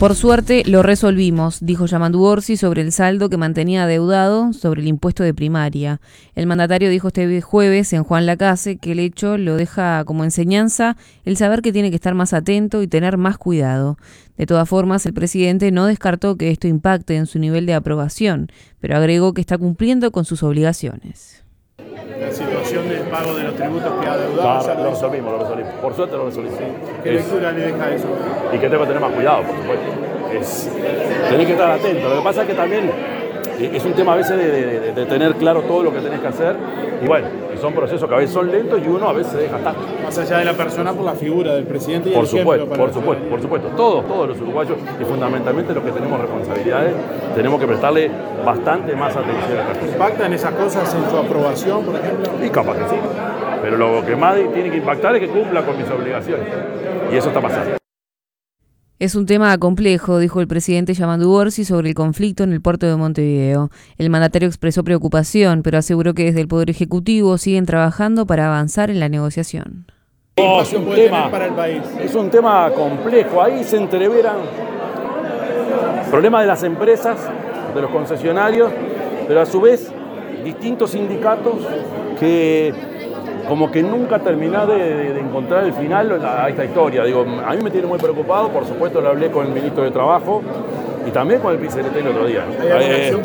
Por suerte lo resolvimos, dijo Yamandu Orsi sobre el saldo que mantenía adeudado sobre el impuesto de primaria. El mandatario dijo este jueves en Juan Lacase que el hecho lo deja como enseñanza el saber que tiene que estar más atento y tener más cuidado. De todas formas, el presidente no descartó que esto impacte en su nivel de aprobación, pero agregó que está cumpliendo con sus obligaciones. La situación del pago de los tributos que adeudamos. Lo resolvimos. Por suerte lo resolvimos. Sí. ¿Qué lectura le deja eso? Y que tengo que tener más cuidado, por supuesto. Tenés que estar atento. Lo que pasa es que también es un tema a veces de tener claro todo lo que tenés que hacer. Y bueno, son procesos que a veces son lentos y uno a veces se deja estar. Más allá de la persona, por la figura del presidente y por el supuesto, ejemplo por supuesto. Todos los uruguayos y fundamentalmente los que tenemos responsabilidades, tenemos que prestarle bastante más atención a estas cosas. ¿Impactan esas cosas en su aprobación, por ejemplo? Y capaz que sí. Pero lo que más tiene que impactar es que cumpla con mis obligaciones. Y eso está pasando. Es un tema complejo, dijo el presidente Yamandu Orsi sobre el conflicto en el puerto de Montevideo. El mandatario expresó preocupación, pero aseguró que desde el Poder Ejecutivo siguen trabajando para avanzar en la negociación. Es un tema para el país. Es un tema complejo. Ahí se entreveran problemas de las empresas, de los concesionarios, pero a su vez distintos sindicatos que como que nunca terminás de encontrar el final a esta historia. Digo, a mí me tiene muy preocupado, por supuesto lo hablé con el ministro de Trabajo y también con el PCLT el otro día.